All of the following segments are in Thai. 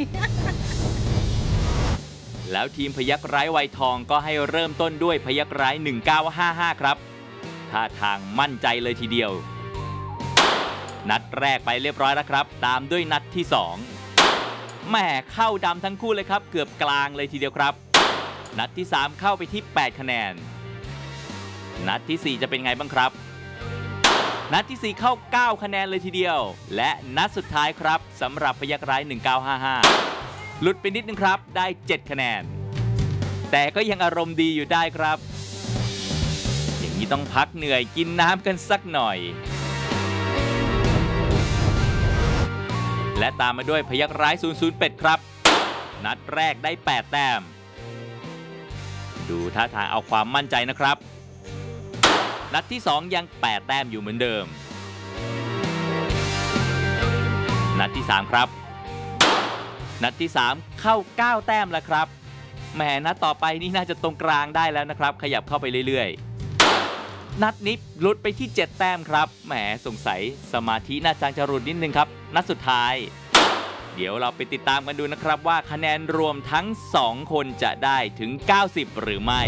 แล้วทีมพยัคฆ์ร้ายวัยทองก็ให้เริ่มต้นด้วยพยัคฆ์ร้าย1955ครับท่าทางมั่นใจเลยทีเดียวนัดแรกไปเรียบร้อยแล้วครับตามด้วยนัดที่2แหมเข้าดำทั้งคู่เลยครับเกือบกลางเลยทีเดียวครับนัดที่3เข้าไปที่8คะแนนนัดที่4จะเป็นไงบ้างครับนัดที่4เข้า9คะแนนเลยทีเดียวและนัดสุดท้ายครับสำหรับพยัคฆ์ร้าย1955หลุดไปนิดนึงครับได้7คะแนนแต่ก็ยังอารมณ์ดีอยู่ได้ครับอย่างนี้ต้องพักเหนื่อยกินน้ำกันสักหน่อยและตามมาด้วยพยัคฆ์ร้าย00เป็ดครับนัดแรกได้8แต้มดูท่าทางเอาความมั่นใจนะครับนัดที่2ยัง8แต้มอยู่เหมือนเดิมนัดที่3ครับนัดที่3เข้า9แต้มแล้วครับแหมนัดต่อไปนี่น่าจะตรงกลางได้แล้วนะครับขยับเข้าไปเรื่อยๆนัดนี้หลุดไปที่7แต้มครับแหมสงสัยสมาธิน่าจะหลุดนิดนึงครับนัดสุดท้ายเดี๋ยวเราไปติดตามกันดูนะครับว่าคะแนนรวมทั้ง2คนจะได้ถึง90หรือไม่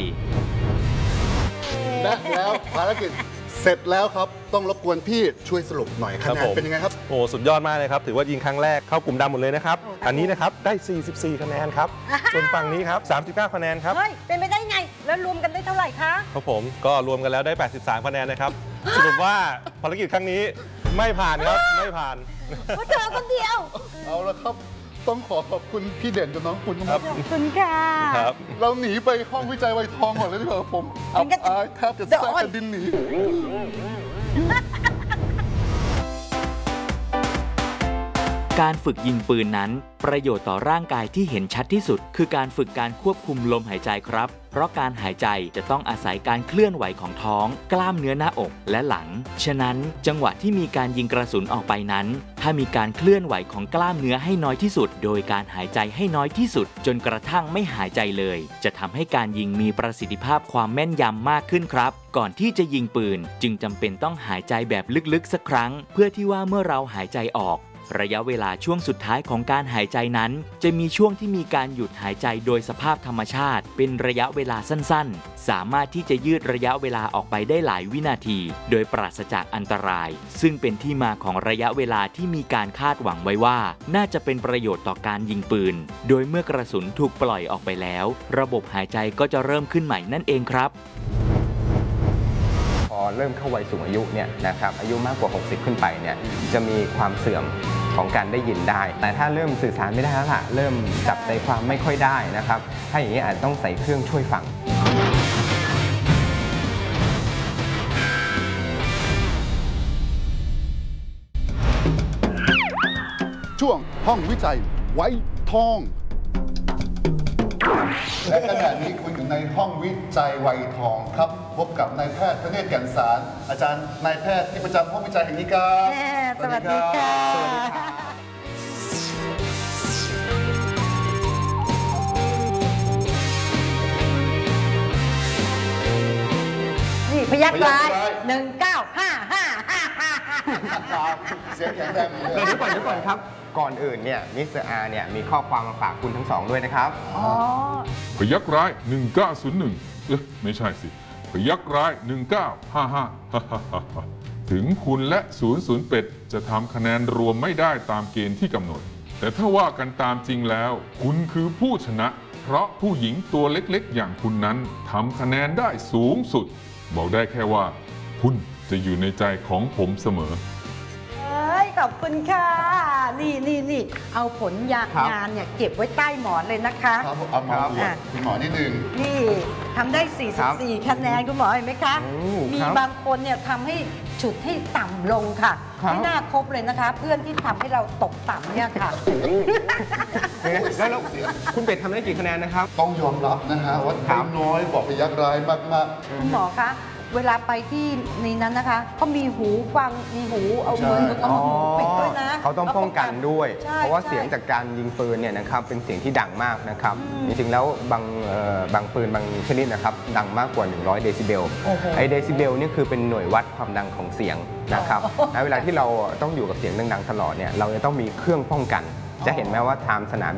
และแล้วภารกิจเสร็จแล้วครับต้องรบกวนพี่ช่วยสรุปหน่อยคะแนนเป็นยังไงครับโอ้สุดยอดมากเลยครับถือว่ายิงครั้งแรกเข้ากลุ่มดำหมดเลยนะครับอันนี้นะครับได้44คะแนนครับส่วนฝั่งนี้ครับ39คะแนนครับเฮ้ยเป็นไปได้ไงแล้วรวมกันได้เท่าไหร่คะครับผมก็รวมกันแล้วได้83คะแนนนะครับสรุปว่าภารกิจครั้งนี้ไม่ผ่านครับไม่ผ่านเพราะเธอคนเดียวเอาละครับต้องขอบคุณพี่เด่นกับน้องคุณครับขอบคุณค่ะเราหนีไปห้องวิจัยไวทองก่อนเลยดีกว่าผมอับอายแทบจะแทรกดินหนีการฝึกยิงปืนนั้นประโยชน์ต่อร่างกายที่เห็นชัดที่สุดคือการฝึกการควบคุมลมหายใจครับเพราะการหายใจจะต้องอาศัยการเคลื่อนไหวของท้องกล้ามเนื้อหน้าอกและหลังฉะนั้นจังหวะที่มีการยิงกระสุนออกไปนั้นถ้ามีการเคลื่อนไหวของกล้ามเนื้อให้น้อยที่สุดโดยการหายใจให้น้อยที่สุดจนกระทั่งไม่หายใจเลยจะทำให้การยิงมีประสิทธิภาพความแม่นยำมากขึ้นครับก่อนที่จะยิงปืนจึงจำเป็นต้องหายใจแบบลึกๆสักครั้งเพื่อที่ว่าเมื่อเราหายใจออกระยะเวลาช่วงสุดท้ายของการหายใจนั้นจะมีช่วงที่มีการหยุดหายใจโดยสภาพธรรมชาติเป็นระยะเวลาสั้นๆสามารถที่จะยืดระยะเวลาออกไปได้หลายวินาทีโดยปราศจากอันตรายซึ่งเป็นที่มาของระยะเวลาที่มีการคาดหวังไว้ว่าน่าจะเป็นประโยชน์ต่อการยิงปืนโดยเมื่อกระสุนถูกปล่อยออกไปแล้วระบบหายใจก็จะเริ่มขึ้นใหม่นั่นเองครับพอเริ่มเข้าวัยสูงอายุเนี่ยนะครับอายุมากกว่า60ขึ้นไปเนี่ยจะมีความเสื่อมของการได้ยินได้แต่ถ้าเริ่มสื่อสารไม่ได้แล้วล่ะเริ่มจับใจความไม่ค่อยได้นะครับถ้าอย่างนี้อาจต้องใส่เครื่องช่วยฟังช่วงห้องวิจัยไวทองและขณะนี้คุณอยู่ในห้องวิจัยไวทองครับพบกับนายแพทย์ธเนศ แก่นสารอาจารย์นายแพทย์ที่ประจำห้องวิจัยแห่งนี้ครับสวัสดีค่ะสวัสดีค่ะนี่พยัคฆ์ร้าย1955 เสียงแข็งแรงเลยเดี๋ยวก่อนครับก่อนอื่นเนี่ยมิสเตอร์อาร์เนี่ยมีข้อความมาฝากคุณทั้งสองด้วยนะครับพยัคฆ์ร้าย1901ไม่ใช่สิพยัคฆ์ร้าย1955ถึงคุณและ00เป็ดจะทำคะแนนรวมไม่ได้ตามเกณฑ์ที่กำหนดแต่ถ้าว่ากันตามจริงแล้วคุณคือผู้ชนะเพราะผู้หญิงตัวเล็กๆอย่างคุณนั้นทำคะแนนได้สูงสุดบอกได้แค่ว่าคุณจะอยู่ในใจของผมเสมอขอบคุณค่ะนี่เอาผลงานเนี่ยเก็บไว้ใต้หมอนเลยนะคะครับเอามาอวดคุณหมอนิดนึงนี่ทำได้44คะแนนคุณหมอเห็นไหมคะมีบางคนเนี่ยทำให้ฉุดให้ต่ำลงค่ะไม่น่าครบเลยนะคะเพื่อนที่ทำให้เราตกต่ำเนี่ยค่ะแล้วคุณเป็ดทำได้กี่คะแนนนะครับต้องยอมรับนะฮะว่าน้อยบอกพยัคฆ์ร้ายมากๆคุณหมอคะเวลาไปที่นี้นั้นนะคะเขามีหูฟังมีหูเอามือเอาหูปิดด้วยนะเขาต้องป้องกันด้วยเพราะว่าเสียงจากการยิงปืนเนี่ยนะครับเป็นเสียงที่ดังมากนะครับจริงๆแล้วบางปืนบางชนิดนะครับดังมากกว่า100เดซิเบลไอเดซิเบลนี่คือเป็นหน่วยวัดความดังของเสียงนะครับเวลาที่เราต้องอยู่กับเสียงดังๆตลอดเนี่ยเราจะต้องมีเครื่องป้องกันจะเห็นไหมว่าทางสนาม